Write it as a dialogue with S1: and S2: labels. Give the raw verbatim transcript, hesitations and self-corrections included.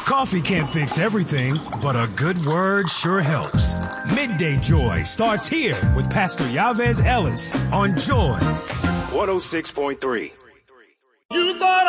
S1: Coffee can't fix everything, but a good word sure helps. Midday Joy starts here with Pastor Yavez Ellis on Joy one oh six point three.
S2: You thought